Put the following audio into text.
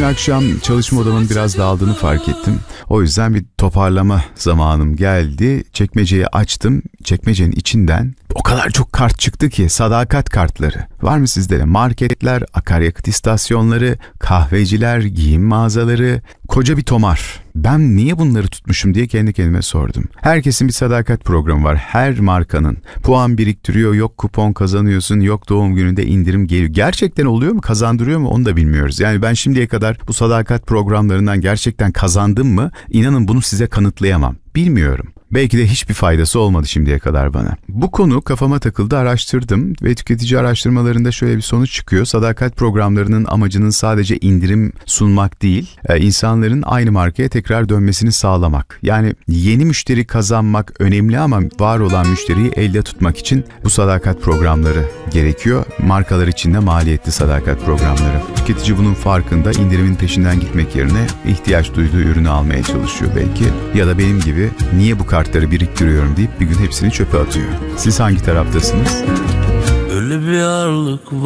akşam çalışma odamın biraz dağıldığını fark ettim. O yüzden bir toparlama zamanım geldi. Çekmeceyi açtım. Çekmecenin içinden o kadar çok kart çıktı ki, sadakat kartları. Var mı sizde de? Marketler, akaryakıt istasyonları, kahveciler, giyim mağazaları, koca bir tomar. Ben niye bunları tutmuşum diye kendi kendime sordum. Herkesin bir sadakat programı var. Her markanın. Puan biriktiriyor, yok kupon kazanıyorsun, yok doğum gününde indirim geliyor. Gerçekten oluyor mu, kazandırıyor mu, onu da bilmiyoruz. Yani ben şimdiye kadar bu sadakat programlarından gerçekten kazandım mı? İnanın bunu size kanıtlayamam. Bilmiyorum. Belki de hiçbir faydası olmadı şimdiye kadar bana. Bu konu kafama takıldı, araştırdım ve tüketici araştırmalarında şöyle bir sonuç çıkıyor. Sadakat programlarının amacının sadece indirim sunmak değil, insanların aynı markaya tekrar dönmesini sağlamak. Yani yeni müşteri kazanmak önemli ama var olan müşteriyi elde tutmak için bu sadakat programları gerekiyor. Markalar için de maliyetli sadakat programları. Tüketici bunun farkında, indirimin peşinden gitmek yerine ihtiyaç duyduğu ürünü almaya çalışıyor belki. Ya da benim gibi niye bu kartları biriktiriyorum deyip bir gün hepsini çöpe atıyor. Siz hangi taraftasınız? Öyle bir ağırlık